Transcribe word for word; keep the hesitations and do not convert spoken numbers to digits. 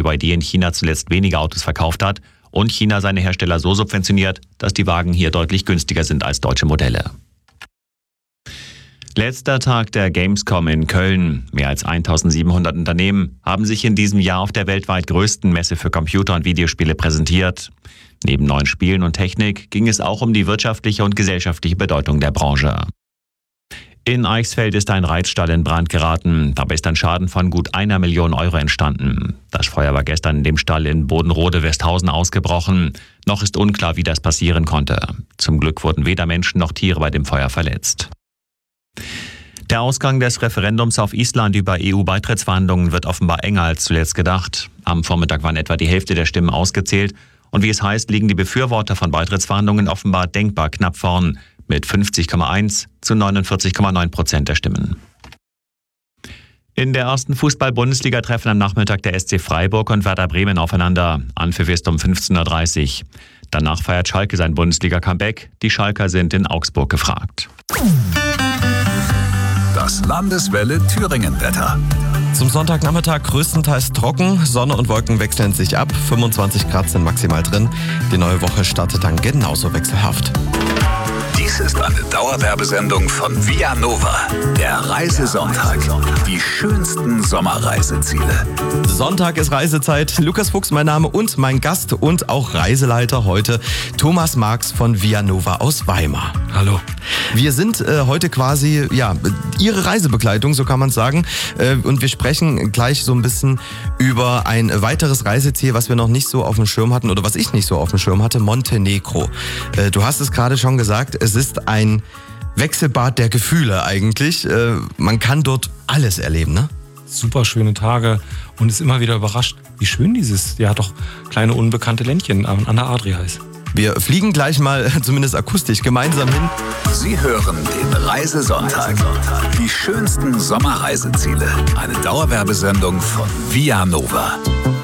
B Y D in China zuletzt weniger Autos verkauft hat und China seine Hersteller so subventioniert, dass die Wagen hier deutlich günstiger sind als deutsche Modelle. Letzter Tag der Gamescom in Köln. Mehr als eintausendsiebenhundert Unternehmen haben sich in diesem Jahr auf der weltweit größten Messe für Computer- und Videospiele präsentiert. Neben neuen Spielen und Technik ging es auch um die wirtschaftliche und gesellschaftliche Bedeutung der Branche. In Eichsfeld ist ein Reitstall in Brand geraten. Dabei ist ein Schaden von gut einer Million Euro entstanden. Das Feuer war gestern in dem Stall in Bodenrode-Westhausen ausgebrochen. Noch ist unklar, wie das passieren konnte. Zum Glück wurden weder Menschen noch Tiere bei dem Feuer verletzt. Der Ausgang des Referendums auf Island über E U-Beitrittsverhandlungen wird offenbar enger als zuletzt gedacht. Am Vormittag waren etwa die Hälfte der Stimmen ausgezählt. Und wie es heißt, liegen die Befürworter von Beitrittsverhandlungen offenbar denkbar knapp vorn mit fünfzig Komma eins zu neunundvierzig Komma neun Prozent der Stimmen. In der ersten Fußball-Bundesliga treffen am Nachmittag der S C Freiburg und Werder Bremen aufeinander. Anpfiff ist um fünfzehn Uhr dreißig. Danach feiert Schalke sein Bundesliga-Comeback. Die Schalker sind in Augsburg gefragt. Das Landeswelle Thüringen-Wetter. Zum Sonntagnachmittag größtenteils trocken, Sonne und Wolken wechseln sich ab, fünfundzwanzig Grad sind maximal drin. Die neue Woche startet dann genauso wechselhaft. Dies ist eine Dauerwerbesendung von Vianova, der Reisesonntag. Die schönsten Sommerreiseziele. Sonntag ist Reisezeit. Lukas Fuchs mein Name und mein Gast und auch Reiseleiter heute, Thomas Marx von Vianova aus Weimar. Hallo. Wir sind äh, heute quasi, ja, Ihre Reisebegleitung, so kann man sagen. Äh, und wir sprechen gleich so ein bisschen über ein weiteres Reiseziel, was wir noch nicht so auf dem Schirm hatten oder was ich nicht so auf dem Schirm hatte, Montenegro. Äh, du hast es gerade schon gesagt, es ist ein Wechselbad der Gefühle eigentlich. Äh, man kann dort alles erleben, ne? Super schöne Tage und ist immer wieder überrascht, wie schön dieses, ja doch kleine unbekannte Ländchen an der Adria ist. Wir fliegen gleich mal, zumindest akustisch, gemeinsam hin. Sie hören den Reisesonntag. Die schönsten Sommerreiseziele. Eine Dauerwerbesendung von Vianova.